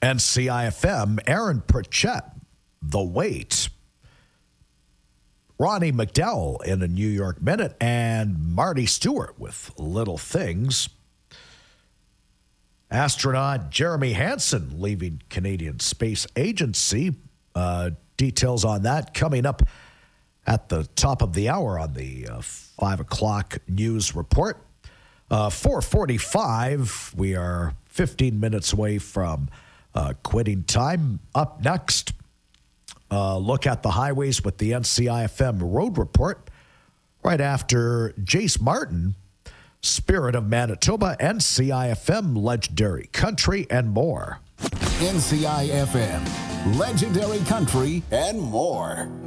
NCIFM, Aaron Pritchett, The Wait. Ronnie McDowell in a New York Minute, and Marty Stewart with Little Things. Astronaut Jeremy Hansen leaving Canadian Space Agency. Details on that coming up at the top of the hour on the 5 o'clock news report. 4:45, we are 15 minutes away from quitting time. Up next, look at the highways with the NCIFM Road Report. Right after Jace Martin, Spirit of Manitoba, NCIFM, Legendary Country, and more. NCIFM, Legendary Country, and more.